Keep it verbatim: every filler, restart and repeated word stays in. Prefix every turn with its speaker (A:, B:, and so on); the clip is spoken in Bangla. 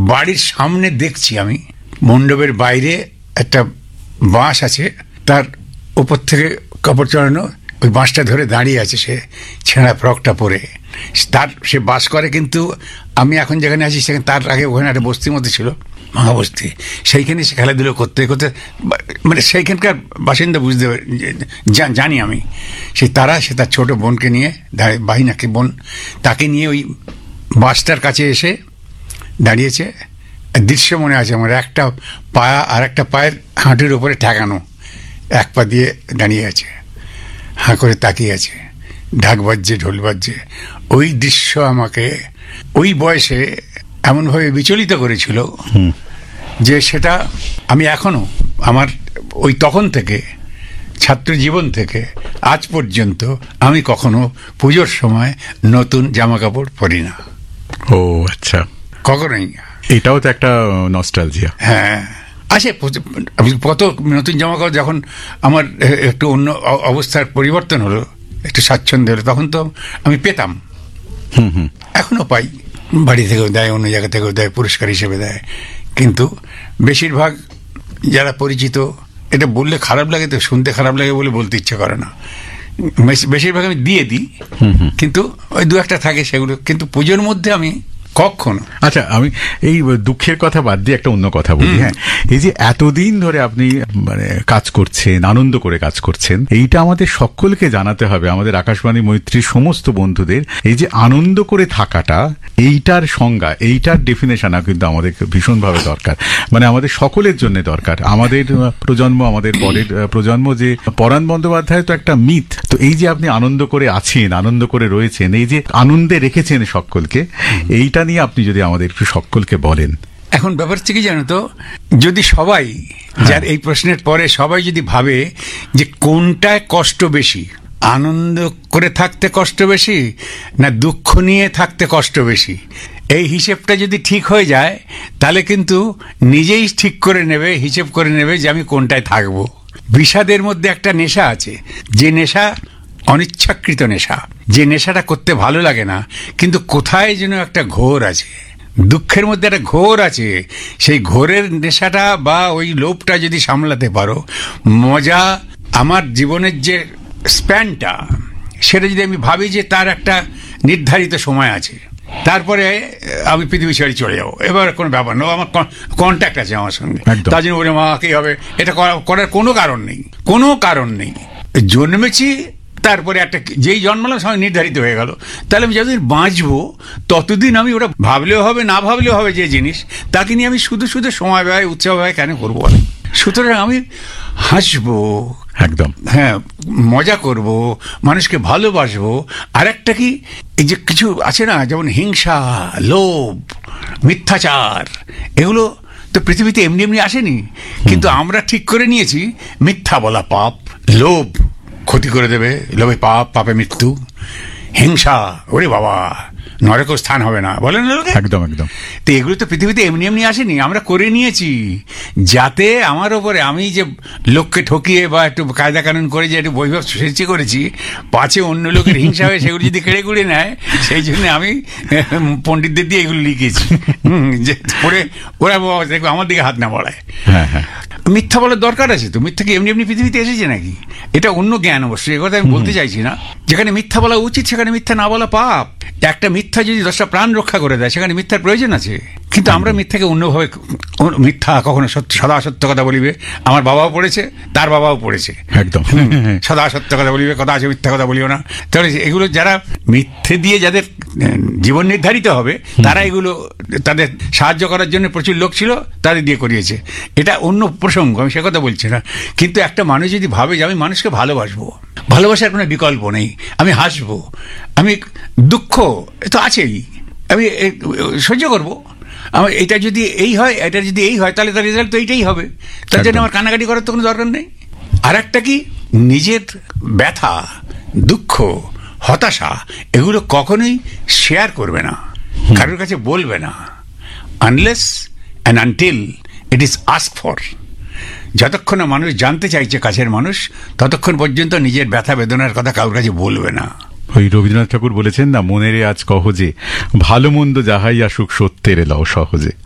A: বাড়ির সামনে দেখছি আমি মণ্ডপের বাইরে একটা বাঁশ আছে, তার উপর থেকে কাপড় চড়ানো, ওই বাঁশটা ধরে দাঁড়িয়ে আছে সে, ছেঁড়া ফ্রকটা পরে। তার সে বাস করে, কিন্তু আমি এখন যেখানে আছি সেখানে তার আগে ওখানে একটা বস্তির মধ্যে ছিল, ভাঙা বস্তি, সেইখানে সে খেলাধুলো করতে করতে, মানে সেইখানকার বাসিন্দা বুঝতে জানি আমি। সেই তারা সে তার ছোট বোনকে নিয়ে, বাহিনাকে বোন, তাকে নিয়ে ওই বাসটার কাছে এসে দাঁড়িয়েছে। দৃশ্য মনে আছে আমার, একটা পায়া আর একটা পায়ের হাঁটুর উপরে ঠেকানো, এক পা দিয়ে দাঁড়িয়ে আছে, হাঁ করে তাকিয়ে আছে, ঢাক বাজছে, ঢোল বাজছে। ওই দৃশ্য আমাকে ওই বয়সে এমনভাবে বিচলিত করেছিল যে সেটা আমি এখনো আমার ওই তখন থেকে, ছাত্র জীবন থেকে আজ পর্যন্ত আমি কখনো পুজোর সময় নতুন জামা কাপড় পরি না।
B: ও আচ্ছা,
A: কখনোই।
B: এটাও তো একটা নস্টালজিয়া।
A: হ্যাঁ, আছে কত নতুন জামা কাপড়। যখন আমার একটু অন্য অবস্থার পরিবর্তন হলো, একটু স্বাচ্ছন্দ্য হলো, তখন তো আমি পেতাম, এখনো পাই, বাড়ি থেকেও দেয়, অন্য জায়গা থেকেও দেয়, পুরস্কার হিসেবে দেয়। কিন্তু বেশিরভাগ যারা পরিচিত, এটা বললে খারাপ লাগে, তো শুনতে খারাপ লাগে বলে বলতে ইচ্ছে করে না, বেশিরভাগ আমি দিয়ে দিই, কিন্তু ওই দু একটা থাকে সেগুলো। কিন্তু পুজোর মধ্যে আমি কখনো।
B: আচ্ছা, আমি এই দুঃখের কথা বাদ দিয়ে একটা অন্য কথা বলি। হ্যাঁ, এই যে এতদিন ধরে আপনি মানে কাজ করছেন, আনন্দ করে কাজ করছেন, এইটা আমাদের সকলকে জানাতে হবে, আমাদের আকাশবাণী মৈত্রীর সমস্ত বন্ধুদের। এই যে আনন্দ করে থাকাটা, এইটার সংজ্ঞা, এইটার ডেফিনেশন কিন্তু আমাদের ভীষণভাবে দরকার, মানে আমাদের সকলের জন্য দরকার। আমাদের প্রজন্ম, আমাদের পরের প্রজন্ম, যে পরাণ বন্দ্যোপাধ্যায় তো একটা মিথ। তো এই যে আপনি আনন্দ করে আছেন, আনন্দ করে রয়েছেন, এই যে আনন্দে রেখেছেন সকলকে, এইটা নিয়ে আপনি যদি আমাদের একটু সকলকে বলেন।
A: এখন ব্যাপার হচ্ছে কি জানো তো, যদি সবাই, যার এই প্রশ্নের পরে সবাই যদি ভাবে যে কোনটায় কষ্ট বেশি, আনন্দ করে থাকতে কষ্ট বেশি না দুঃখ নিয়ে থাকতে কষ্ট বেশি, এই হিসেবটা যদি ঠিক হয়ে যায়, তাহলে কিন্তু নিজেই ঠিক করে নেবে, হিসেব করে নেবে যে আমি কোনটায় থাকবো। বিষাদের মধ্যে একটা নেশা আছে, যে নেশা অনিচ্ছাকৃত নেশা, যে নেশাটা করতে ভালো লাগে না, কিন্তু কোথায় যেন একটা ঘোর আছে। দুঃখের মধ্যে একটা ঘোর আছে, সেই ঘোরের নেশাটা বা ওই লোভটা যদি সামলাতে পারো, মজা, আমার জীবনের যে স্প্যানটা, সেটা যদি আমি ভাবি যে তার একটা নির্ধারিত সময় আছে, তারপরে আমি পৃথিবী ছেড়ে চলে যাবো, এবার কোনো ব্যাপার না, আমার কন্ট্যাক্ট আছে আমার সঙ্গে, তার জন্য বলে মা কি হবে, এটা করার কোনো কারণ নেই, কোনো কারণ নেই। জন্মেছি, তারপরে একটা যেই জন্মালাম সময় নির্ধারিত হয়ে গেল, তাহলে আমি যতদিন বাঁচবো ততদিন আমি ওটা ভাবলেও হবে, না ভাবলেও হবে, যে জিনিস, তাকে নিয়ে আমি শুধু শুধু সময় ব্যয়, উৎসাহ ব্যয় কেন করবো? সুতরাং আমি হাসবো,
B: একদম,
A: হ্যাঁ, মজা করব, মানুষকে ভালোবাসবো। আর একটা কি, এই যে কিছু আছে না, যেমন হিংসা, লোভ, মিথ্যাচার, এগুলো তো পৃথিবীতে এমনি এমনি আসেনি, কিন্তু আমরা ঠিক করে নিয়েছি মিথ্যা বলা পাপ, লোভ ক্ষতি করে দেবে, লোভে পাপ, পাপে মৃত্যু, হিংসা ওরে বাবা নরক স্থান হবে না, বলেন না লোকে?
B: একদম একদম।
A: তো এগুলো তো পৃথিবীতে এমনি এমনি আসেনি, আমরা করে নিয়েছি, যাতে আমার ওপরে আমি যে লোককে ঠকিয়ে বা একটু কায়দা কানুন করে যে একটু বৈভব সৃষ্টি করেছি, পাছে অন্য লোকের হিংসা হয়ে সেগুলো যদি কেড়ে কুড়ে নেয়, সেই জন্য আমি পণ্ডিতদের দিয়ে এগুলো লিখেছি, যে পড়ে ওরা দেখবো আমার দিকে হাত না বাড়ায়।
B: হ্যাঁ হ্যাঁ,
A: মিথ্যা বলার দরকার আছে তো? মিথ্যা কি এমনি এমনি পৃথিবীতে এসেছে নাকি? এটা অন্য জ্ঞান অবশ্যই, এ কথা আমি বলতে চাইছি না। যেখানে মিথ্যা বলা উচিত সেখানে মিথ্যা না বলা পাপ। একটা মিথ্যা যদি দশটা প্রাণ রক্ষা করে দেয়, সেখানে মিথ্যার প্রয়োজন আছে। কিন্তু আমরা মিথ্যাকে অন্যভাবে, মিথ্যা কখনো সত্য, সদা সত্য কথা বলিবে, আমার বাবাও পড়েছে, তার বাবাও পড়েছে,
B: একদম,
A: সদা সত্য কথা বলিবে, কথা আছে মিথ্যা কথা বলিও না। তাহলে এগুলো যারা মিথ্যে দিয়ে যাদের জীবন নির্ধারিত হবে, তারা এগুলো তাদের সাহায্য করার জন্য প্রচুর লোক ছিল, তাদের দিয়ে করিয়েছে। এটা অন্য প্রসঙ্গ, আমি সে কথা বলছি না। কিন্তু একটা মানুষ যদি ভাবে যে আমি মানুষকে ভালোবাসবো, ভালোবাসার কোনো বিকল্প নেই, আমি হাসবো, আমি দুঃখ তো আছেই, আমি সহ্য করবো, আমার এটা যদি এই হয়, এটা যদি এই হয়, তাহলে তার রেজাল্ট তো এইটাই হবে, তার জন্য আমার কান্নাকাটি করার তো কোনো দরকার নেই। আর একটা কি, নিজের ব্যথা, দুঃখ, হতাশা, এগুলো কখনোই শেয়ার করবে না, কারোর কাছে বলবে না, unless and until it is ask for. যতক্ষণ না মানুষ জানতে চাইছে, কাছের মানুষ, ততক্ষণ পর্যন্ত নিজের ব্যথা বেদনার কথা কারোর কাছে বলবে না।
B: ওই রবীন্দ্রনাথ ঠাকুর বলেছেন না, মনেরে আজ কহ যে ভালো মন্দ যাহাই আসুক সত্যের লও সহজে।